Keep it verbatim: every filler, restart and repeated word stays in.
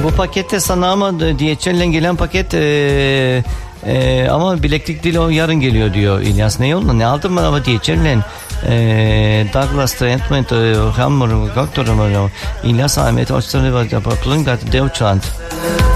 Bu pakette sana ama D H L'den gelen paket ee, ee, ama bileklik değil, o yarın geliyor diyor İlyas. Ne yolunda? Ne aldın bana ama D H L'den ee, Douglas Treatment Hammer Doktorum İlyas Ahmet Oçları var. Plungat Deutschland.